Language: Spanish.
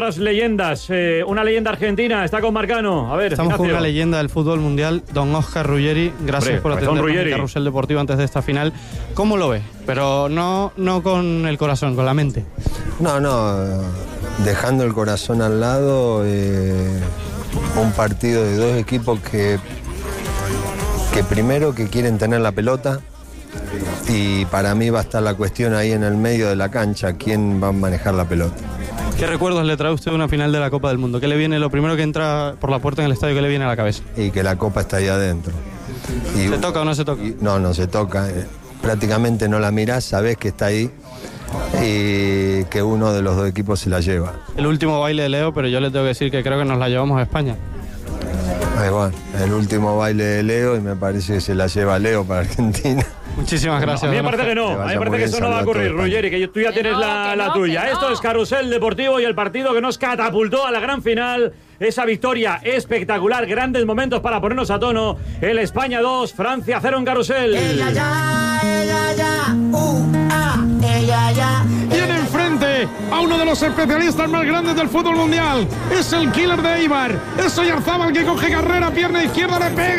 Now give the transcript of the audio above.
Las leyendas, una leyenda argentina está con Marcano. A ver, estamos Ignacio. con una leyenda del fútbol mundial, don Óscar Ruggeri. Gracias por atender el Carrusel Deportivo antes de esta final. ¿Cómo lo ves? Pero no con el corazón, con la mente. No, dejando el corazón al lado, un partido de dos equipos que primero que quieren tener la pelota, y para mí va a estar la cuestión ahí en el medio de la cancha, quién va a manejar la pelota. ¿Qué recuerdos le trae usted de una final de la Copa del Mundo? ¿Qué le viene, lo primero que entra por la puerta en el estadio, qué le viene a la cabeza? Y que la Copa está ahí adentro. ¿Se toca o no se toca? No se toca. Prácticamente no la mirás, sabés que está ahí y que uno de los dos equipos se la lleva. El último baile de Leo, pero yo le tengo que decir que creo que nos la llevamos a España. Bueno, el último baile de Leo, y me parece que se la lleva Leo para Argentina. Muchísimas gracias. A mí me parece que no, a mí me parece que eso no va a ocurrir, Ruggeri, que tú ya tienes la tuya. Esto es Carrusel Deportivo y el partido que nos catapultó a la gran final. Esa victoria espectacular, grandes momentos para ponernos a tono. El España 2, Francia 0 en Carrusel. Ella ya. Tiene enfrente a uno de los especialistas más grandes del fútbol mundial. Es el killer de Eibar. Es Oyarzábal que coge carrera, pierna izquierda, le pega.